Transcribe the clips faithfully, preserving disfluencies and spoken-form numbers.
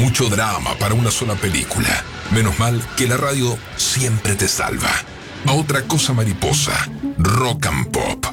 Mucho drama para una sola película. Menos mal que la radio siempre te salva. A otra cosa mariposa. Rock and Pop.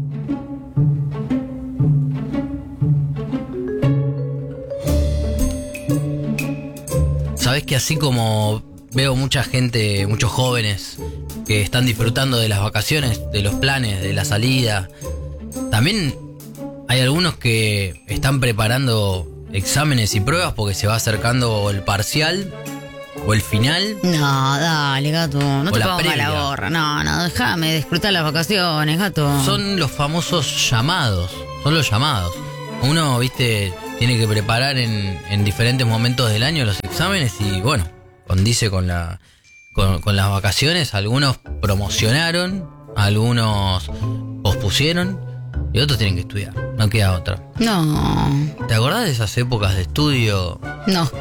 Sabés que así como veo mucha gente, muchos jóvenes que están disfrutando de las vacaciones, de los planes, de la salida, también hay algunos que están preparando exámenes y pruebas porque se va acercando el parcial o el final. No, dale, gato, no O te la pongas previa. la gorra. No, no, déjame disfrutar las vacaciones, gato. Son los famosos llamados, son los llamados. Uno, viste, tiene que preparar en, en diferentes momentos del año los exámenes y bueno, condice con la con, con las vacaciones. Algunos promocionaron, algunos pospusieron y otros tienen que estudiar, no queda otra. No, ¿Te acordás de esas épocas de estudio, no.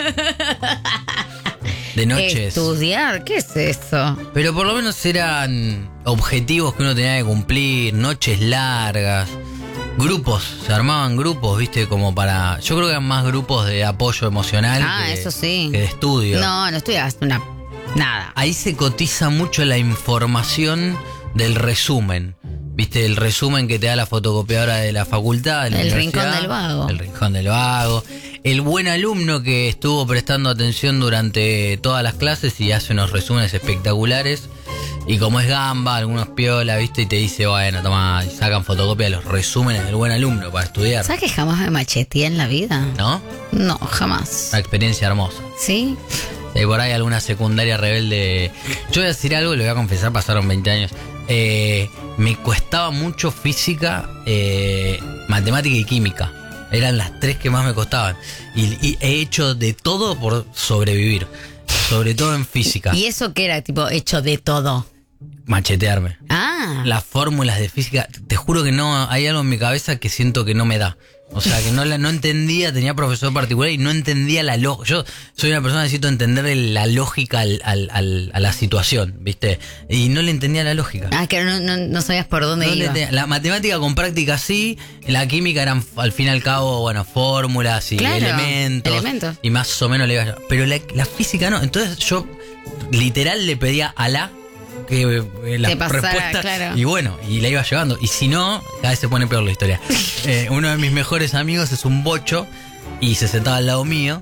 de noches? ¿Estudiar? ¿Qué es eso? Pero por lo menos eran objetivos que uno tenía que cumplir, noches largas, grupos, se armaban grupos, viste, como para... Yo creo que eran más grupos de apoyo emocional Ah, que, eso sí. que de estudio. No, no estudias una... nada. Ahí se cotiza mucho la información del resumen. Viste, el resumen que te da la fotocopiadora de la facultad, de la El universidad. rincón del vago. El rincón del vago. El buen alumno que estuvo prestando atención durante todas las clases y hace unos resúmenes espectaculares. Y como es gamba, algunos piola, viste, y te dice, bueno, toma, y sacan fotocopia de los resúmenes del buen alumno para estudiar. ¿Sabes que jamás me macheteé en la vida? ¿No? No, jamás. Una experiencia hermosa. ¿Sí? Y por ahí alguna secundaria rebelde. Yo voy a decir algo, lo voy a confesar, pasaron veinte años. Eh, me costaba mucho física, eh, matemática y química. Eran las tres que más me costaban. Y, y he hecho de todo por sobrevivir. Sobre todo en física. ¿Y eso qué era? Tipo, hecho de todo. Machetearme. Ah. Las fórmulas de física, te juro que no, hay algo en mi cabeza que siento que no me da. O sea, que no la no entendía, tenía profesor particular y no entendía la lógica. Yo soy una persona que necesito entender la lógica al, al, al, a la situación, ¿viste? Y no le entendía la lógica. Ah, que no, no, no sabías por dónde No le iba. entendía. La matemática con práctica sí, la química eran al fin y al cabo, bueno, fórmulas y Claro, elementos, elementos. y más o menos le iba. Pero la, la física no. Entonces yo literal le pedía a la que eh, la Te pasara, respuesta claro. y bueno, y la iba llevando. Y si no, cada vez se pone peor la historia. Eh, uno de mis mejores amigos es un bocho y se sentaba al lado mío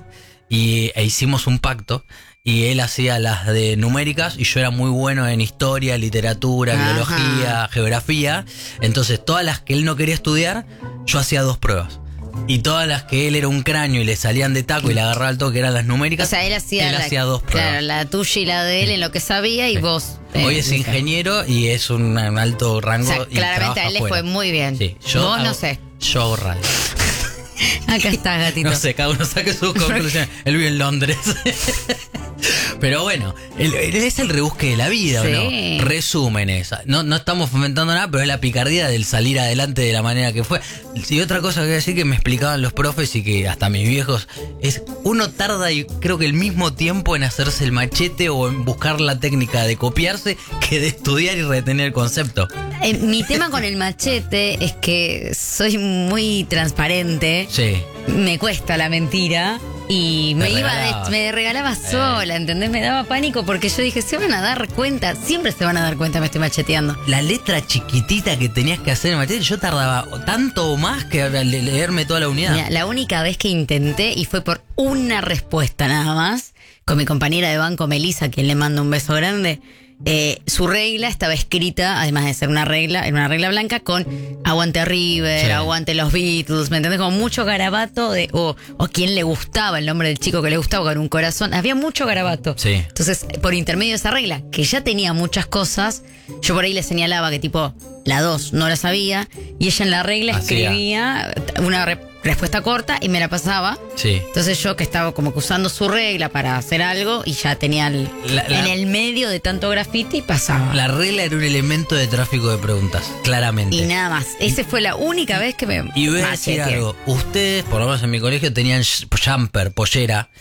y e hicimos un pacto. Y él hacía las de numéricas y yo era muy bueno en historia, literatura, Ajá. biología, geografía. Entonces todas las que él no quería estudiar, yo hacía dos pruebas. Y todas las que él era un cráneo y le salían de taco y le agarraba el toque, eran las numéricas. O sea, él hacía, él la, hacía dos pruebas. Claro, la tuya y la de él en lo que sabía y Sí. vos... eh, Hoy es no sé. ingeniero y es un, un alto rango. O sea, y claramente trabaja a él le afuera. fue muy bien. Sí, yo Vos no hago- sé. Yo hago radio. Acá está, gatito. No sé, cada uno saque sus conclusiones. Él vive en Londres. Pero bueno, él, él es el rebusque de la vida, ¿o Sí. no? Resúmenes. No, no estamos fomentando nada, pero es la picardía del salir adelante de la manera que fue. Y otra cosa que voy a decir que me explicaban los profes y que hasta mis viejos, es uno tarda y creo que el mismo tiempo en hacerse el machete o en buscar la técnica de copiarse que de estudiar y retener el concepto. Eh, mi tema con el machete es que soy muy transparente. Sí. Me cuesta la mentira. Y me Te iba regalabas. de- me regalaba sola, ¿entendés? Me daba pánico porque yo dije, se van a dar cuenta, siempre se van a dar cuenta, me estoy macheteando. La letra chiquitita que tenías que hacer en machete, yo tardaba tanto o más que le- leerme toda la unidad. Mira, la única vez que intenté, y fue por una respuesta nada más, con mi compañera de banco Melissa, a quien le mando un beso grande, eh, su regla estaba escrita, además de ser una regla, era una regla blanca con aguante River, Sí. aguante los Beatles, ¿me entendés? Como mucho garabato de, o, o quien le gustaba, el nombre del chico que le gustaba con un corazón, había mucho garabato. Sí. Entonces, por intermedio de esa regla, que ya tenía muchas cosas, yo por ahí le señalaba que tipo, la dos no la sabía, y ella en la regla Hacía. escribía una re- respuesta corta y me la pasaba. Sí. Entonces yo que estaba como que usando su regla para hacer algo y ya tenía el- La- la- en el medio de tanto grafiti pasaba. La regla era un elemento de tráfico de preguntas, claramente. Y nada más. Esa fue la única vez que me Y voy a decir macheteé. algo. Ustedes, por lo menos en mi colegio, tenían sh- jumper, pollera,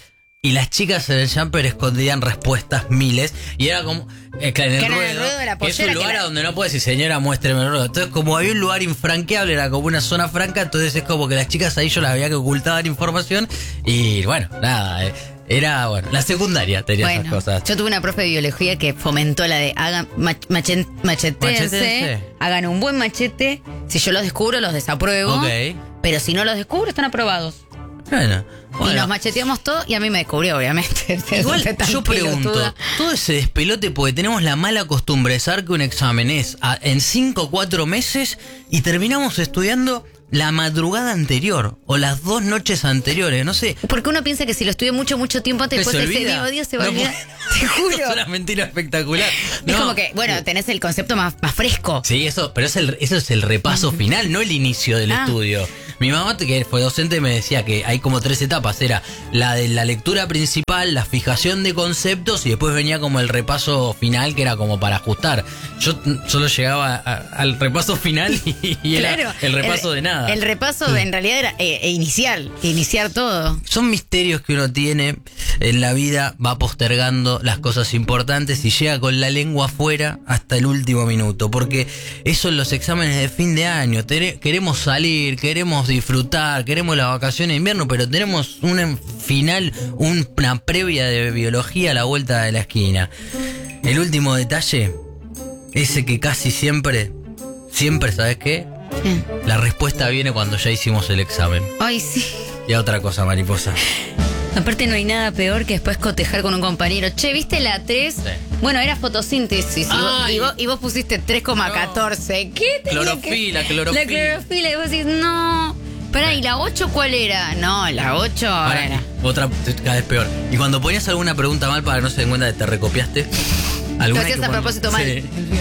y las chicas en el jumper escondían respuestas miles. Y era como... Eh, claro, en el Claro, ruedo, en el ruedo de la que es un pollera, lugar que la- a donde no puedes decir, señora, muéstreme el ruedo. Entonces, como había un lugar infranqueable, era como una zona franca, entonces es como que las chicas ahí yo las había que ocultar información. Y bueno, nada, eh, era, bueno, la secundaria tenía esas Bueno, cosas. yo tuve una profe de biología que fomentó la de hagan mach- machen- machetense, Machetense. hagan un buen machete. Si yo los descubro, los desapruebo. Ok. Pero si no los descubro, están aprobados. Bueno, Y bueno. nos macheteamos todo y a mí me descubrió, obviamente. Igual Tan yo pregunto, pelotuda. todo ese despelote porque tenemos la mala costumbre de saber que un examen es a- en cinco o cuatro meses y terminamos estudiando la madrugada anterior o las dos noches anteriores, no sé. Porque uno piensa que si lo estudio mucho, mucho tiempo antes, después ¿Se ese olvida? mismo día se va a No olvidar. puede- Te juro. Es una mentira espectacular. Es No. como que, bueno, tenés el concepto más, más fresco. Sí, eso, pero es el, eso es el repaso final, no el inicio del Ah. estudio. Mi mamá, que fue docente, me decía que hay como tres etapas. Era la de la lectura principal, la fijación de conceptos y después venía como el repaso final, que era como para ajustar. Yo mm, solo llegaba a- al repaso final y, y era Claro, el repaso el- de nada. El repaso en realidad era eh, eh, inicial, iniciar todo. Son misterios que uno tiene en la vida, va postergando las cosas importantes y llega con la lengua afuera hasta el último minuto. Porque eso en los exámenes de fin de año, tere- queremos salir, queremos disfrutar, queremos las vacaciones de invierno, pero tenemos un final, una previa de biología a la vuelta de la esquina. El último detalle, ese que casi siempre, siempre, ¿sabes qué? La respuesta viene cuando ya hicimos el examen. Ay, sí. Y a otra cosa, mariposa. Aparte no hay nada peor que después cotejar con un compañero. Che, ¿viste la tres? Sí. Bueno, era fotosíntesis. Y vos, Ay. y vos, y vos pusiste tres coma catorce. ¿Qué tenía Clorofila, que- clorofila. La clorofila. Y vos decís, no. Pará, ¿y la ocho cuál era? No, la ocho Ahora, era. otra cada vez peor. Y cuando ponías alguna pregunta mal para que no se den cuenta de que te recopiaste, alguna Lo hacías que a pon- propósito mal. Sí.